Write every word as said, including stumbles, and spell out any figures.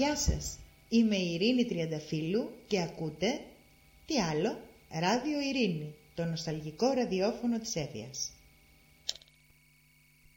Γεια σας, είμαι η Ειρήνη Τριανταφύλλου και ακούτε, τι άλλο, Ράδιο Ειρήνη, το νοσταλγικό ραδιόφωνο της Εύβοιας.